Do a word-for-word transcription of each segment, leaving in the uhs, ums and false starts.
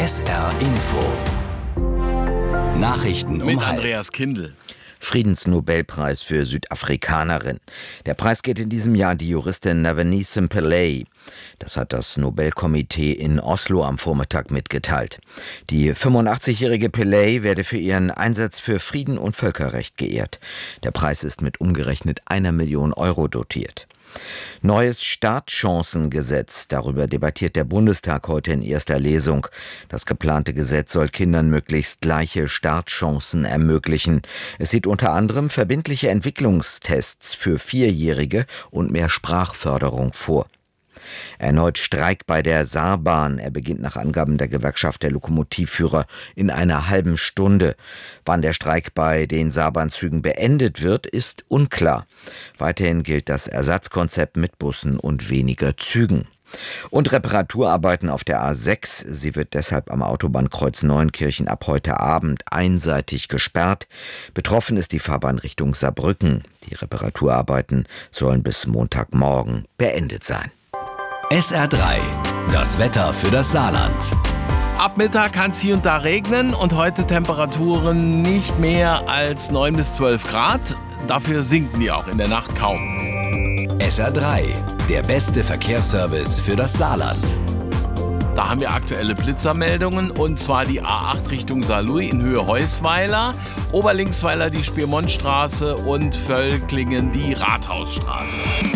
S R Info. Nachrichten um Mit halb. Andreas Kindl. Friedensnobelpreis für Südafrikanerin. Der Preis geht in diesem Jahr an die Juristin Navenise Pillay. Das hat das Nobelkomitee in Oslo am Vormittag mitgeteilt. Die fünfundachtzigjährige Pillay werde für ihren Einsatz für Frieden und Völkerrecht geehrt. Der Preis ist mit umgerechnet einer Million Euro dotiert. Neues Startchancengesetz. Darüber debattiert der Bundestag heute in erster Lesung. Das geplante Gesetz soll Kindern möglichst gleiche Startchancen ermöglichen. Es sieht unter anderem verbindliche Entwicklungstests für Vierjährige und mehr Sprachförderung vor. Erneut Streik bei der Saarbahn. Er beginnt nach Angaben der Gewerkschaft der Lokomotivführer in einer halben Stunde. Wann der Streik bei den Saarbahnzügen beendet wird, ist unklar. Weiterhin gilt das Ersatzkonzept mit Bussen und weniger Zügen. Und Reparaturarbeiten auf der A sechs. Sie wird deshalb am Autobahnkreuz Neunkirchen ab heute Abend einseitig gesperrt. Betroffen ist die Fahrbahn Richtung Saarbrücken. Die Reparaturarbeiten sollen bis Montagmorgen beendet sein. S R drei. Das Wetter für das Saarland. Ab Mittag kann es hier und da regnen und heute Temperaturen nicht mehr als neun bis zwölf Grad. Dafür sinken die auch in der Nacht kaum. S R drei. Der beste Verkehrsservice für das Saarland. Da haben wir aktuelle Blitzermeldungen, und zwar die A acht Richtung Saarlouis in Höhe Heusweiler, Oberlinksweiler die Spiermontstraße und Völklingen die Rathausstraße.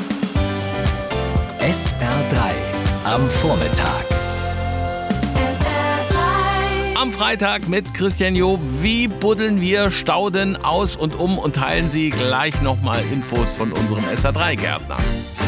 S R drei. Am Vormittag. Am Freitag mit Christian Job. Wie buddeln wir Stauden aus und um und teilen Sie gleich nochmal Infos von unserem S R drei Gärtner.